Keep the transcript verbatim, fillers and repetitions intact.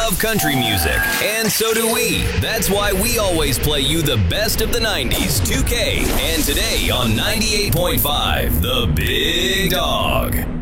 love country music, and so do we. That's why we always play you the best of the nineties, two K, and today on ninety-eight point five, The Big Dog.